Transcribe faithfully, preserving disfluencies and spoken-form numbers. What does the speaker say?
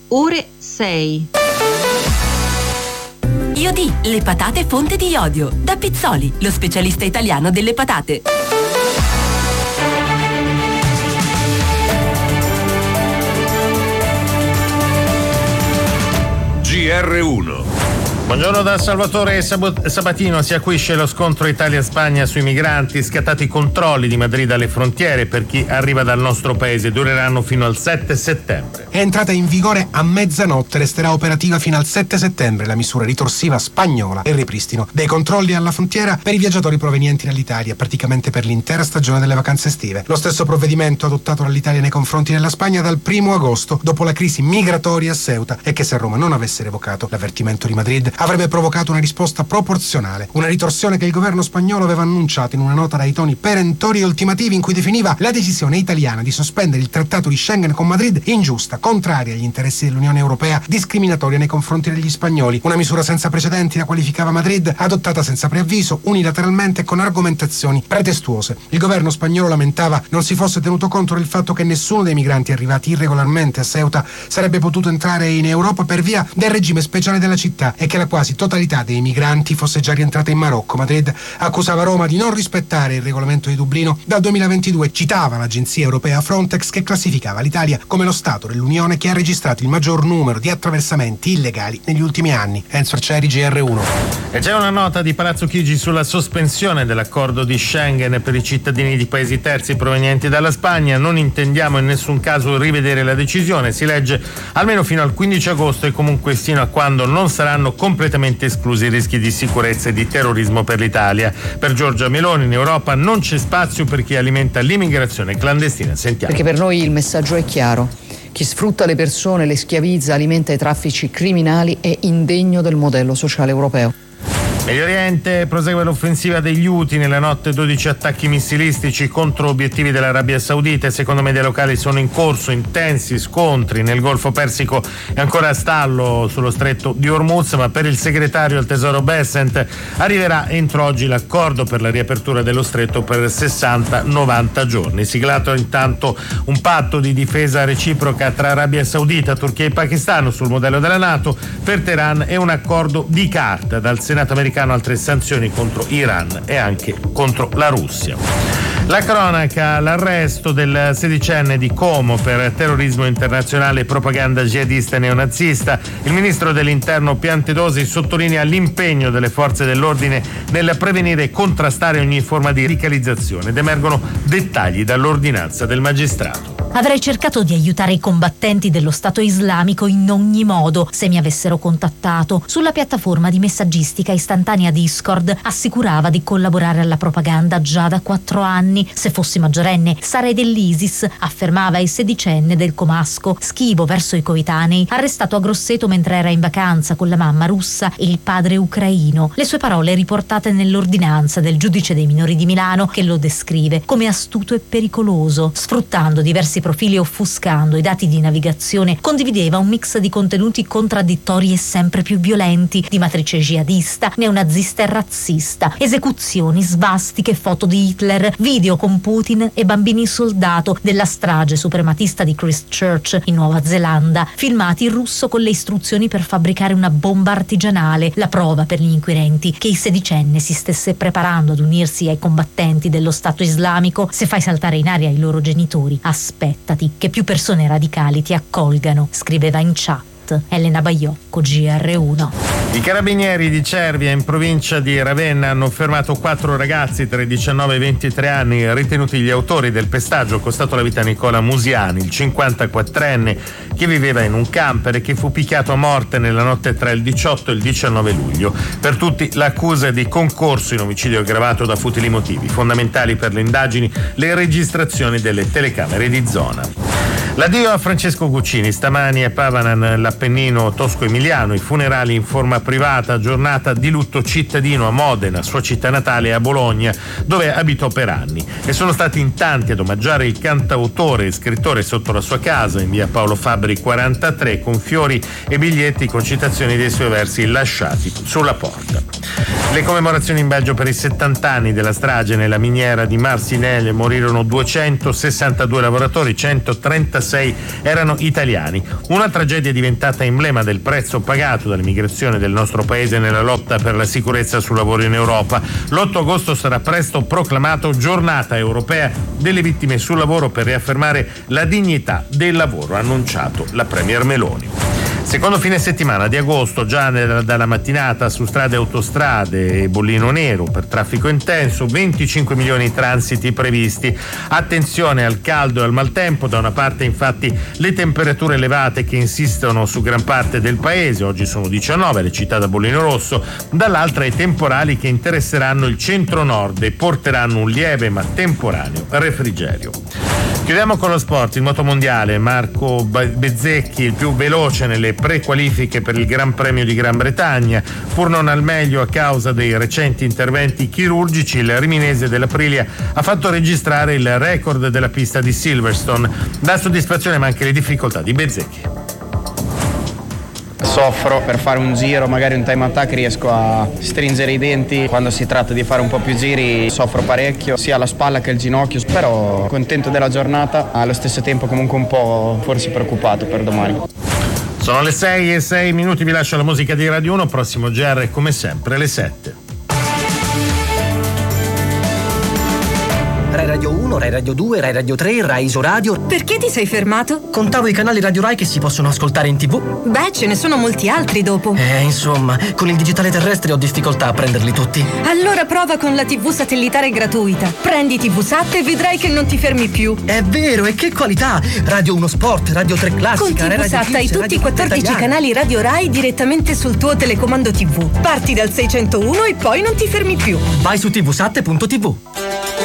ore sei. Iodi, le patate fonte di iodio. Da Pizzoli, lo specialista italiano delle patate. G R uno. Buongiorno da Salvatore Sabatino. Si acuisce lo scontro Italia-Spagna sui migranti. Scattati i controlli di Madrid alle frontiere per chi arriva dal nostro paese. Dureranno fino al sette settembre. È entrata in vigore a mezzanotte. Resterà operativa fino al sette settembre la misura ritorsiva spagnola e il ripristino dei controlli alla frontiera per i viaggiatori provenienti dall'Italia, praticamente per l'intera stagione delle vacanze estive. Lo stesso provvedimento adottato dall'Italia nei confronti della Spagna dal primo agosto, dopo la crisi migratoria a Ceuta, e che se Roma non avesse revocato l'avvertimento di Madrid avrebbe provocato una risposta proporzionale, una ritorsione che il governo spagnolo aveva annunciato in una nota dai toni perentori e ultimativi in cui definiva la decisione italiana di sospendere il trattato di Schengen con Madrid ingiusta, contraria agli interessi dell'Unione Europea, discriminatoria nei confronti degli spagnoli. Una misura senza precedenti, la qualificava Madrid, adottata senza preavviso, unilateralmente e con argomentazioni pretestuose. Il governo spagnolo lamentava non si fosse tenuto conto del fatto che nessuno dei migranti arrivati irregolarmente a Ceuta sarebbe potuto entrare in Europa per via del regime speciale della città e che la quasi totalità dei migranti fosse già rientrata in Marocco. Madrid accusava Roma di non rispettare il regolamento di Dublino dal duemilaventidue. Citava l'agenzia europea Frontex che classificava l'Italia come lo Stato dell'Unione che ha registrato il maggior numero di attraversamenti illegali negli ultimi anni. Enzo Arcieri, G R uno. E c'è una nota di Palazzo Chigi sulla sospensione dell'accordo di Schengen per i cittadini di paesi terzi provenienti dalla Spagna. Non intendiamo in nessun caso rivedere la decisione, si legge, almeno fino al quindici agosto e comunque sino a quando non saranno completamente esclusi i rischi di sicurezza e di terrorismo per l'Italia. Per Giorgia Meloni in Europa non c'è spazio per chi alimenta l'immigrazione clandestina. Sentiamo. Perché per noi il messaggio è chiaro. Chi sfrutta le persone, le schiavizza, alimenta i traffici criminali è indegno del modello sociale europeo. Medio Oriente, prosegue l'offensiva degli Houthi. Nella notte dodici attacchi missilistici contro obiettivi dell'Arabia Saudita. Secondo media locali sono in corso intensi scontri nel Golfo Persico e ancora a stallo sullo stretto di Hormuz, ma per il segretario al Tesoro Bessent arriverà entro oggi l'accordo per la riapertura dello stretto per sessanta novanta giorni. Siglato intanto un patto di difesa reciproca tra Arabia Saudita, Turchia e Pakistan sul modello della NATO per Teheran e un accordo di carta dal Senato americano. Altre sanzioni contro Iran e anche contro la Russia. La cronaca, l'arresto del sedicenne di Como per terrorismo internazionale e propaganda jihadista neonazista. Il ministro dell'Interno Piantedosi sottolinea l'impegno delle forze dell'ordine nel prevenire e contrastare ogni forma di radicalizzazione ed emergono dettagli dall'ordinanza del magistrato. Avrei cercato di aiutare i combattenti dello Stato islamico in ogni modo se mi avessero contattato. Sulla piattaforma di messaggistica istantanea Discord assicurava di collaborare alla propaganda già da quattro anni. Se fossi maggiorenne sarei dell'ISIS, affermava il sedicenne del Comasco, schivo verso i coetanei, arrestato a Grosseto mentre era in vacanza con la mamma russa e il padre ucraino. Le sue parole riportate nell'ordinanza del giudice dei minori di Milano, che lo descrive come astuto e pericoloso, sfruttando diversi profili e offuscando i dati di navigazione. Condivideva un mix di contenuti contraddittori e sempre più violenti, di matrice jihadista, neonazista e razzista, esecuzioni, svastiche, foto di Hitler, video con Putin e bambini soldato della strage suprematista di Christchurch in Nuova Zelanda, filmati in russo con le istruzioni per fabbricare una bomba artigianale, la prova per gli inquirenti che il sedicenne si stesse preparando ad unirsi ai combattenti dello Stato islamico. Se fai saltare in aria i loro genitori, aspetta Aspettati che più persone radicali ti accolgano, scriveva in chat Elena Baiocco, G R uno. I carabinieri di Cervia, in provincia di Ravenna, hanno fermato quattro ragazzi tra i diciannove e i ventitré anni, ritenuti gli autori del pestaggio costato la vita a Nicola Musiani, il cinquantaquattrenne, che viveva in un camper e che fu picchiato a morte nella notte tra il diciotto e il diciannove luglio. Per tutti l'accusa di concorso in omicidio aggravato da futili motivi. Fondamentali per le indagini le registrazioni delle telecamere di zona. L'addio a Francesco Guccini, stamani a Pavanan, l'Appennino tosco-emiliano, i funerali in forma privata, giornata di lutto cittadino a Modena, sua città natale, e a Bologna, dove abitò per anni. E sono stati in tanti ad omaggiare il cantautore e scrittore sotto la sua casa, in via Paolo Fabbri quarantatré, con fiori e biglietti con citazioni dei suoi versi lasciati sulla porta. Le commemorazioni in Belgio per i settanta anni della strage nella miniera di Marcinelle: morirono duecentosessantadue lavoratori, centotrentasei sei erano italiani. Una tragedia diventata emblema del prezzo pagato dall'immigrazione del nostro paese nella lotta per la sicurezza sul lavoro in Europa. L'otto agosto sarà presto proclamato Giornata Europea delle Vittime sul Lavoro per riaffermare la dignità del lavoro, ha annunciato la Premier Meloni. Secondo fine settimana di agosto, già nella, dalla mattinata su strade e autostrade e bollino nero per traffico intenso, venticinque milioni di transiti previsti. Attenzione al caldo e al maltempo, da una parte infatti le temperature elevate che insistono su gran parte del paese, oggi sono diciannove le città da bollino rosso, dall'altra i temporali che interesseranno il centro-nord e porteranno un lieve ma temporaneo refrigerio. Chiudiamo con lo sport, il motomondiale. Marco Bezzecchi, il più veloce nelle prequalifiche per il Gran Premio di Gran Bretagna, pur non al meglio a causa dei recenti interventi chirurgici. Il riminese dell'Aprilia ha fatto registrare il record della pista di Silverstone. Dà soddisfazione ma anche le difficoltà di Bezzecchi. Soffro per fare un giro, magari un time attack riesco a stringere i denti, quando si tratta di fare un po' più giri soffro parecchio, sia la spalla che il ginocchio, però contento della giornata, allo stesso tempo comunque un po' forse preoccupato per domani. Sono le sei e sei minuti, vi lascio la musica di Radio uno, prossimo G R come sempre alle sette. Rai Radio uno, Rai Radio due, Rai Radio tre, Rai Isoradio. Perché ti sei fermato? Contavo i canali Radio Rai che si possono ascoltare in tivù. Beh, ce ne sono molti altri dopo. Eh, insomma, con il digitale terrestre ho difficoltà a prenderli tutti. Allora prova con la tivù satellitare gratuita. Prendi tivusat e vedrai che non ti fermi più. È vero, e che qualità! Radio uno Sport, Radio tre Classica, con tivusat hai tutti i quattordici canali Radio Rai direttamente sul tuo telecomando tivù. Parti dal seicentouno e poi non ti fermi più. Vai su tivusat punto tivù.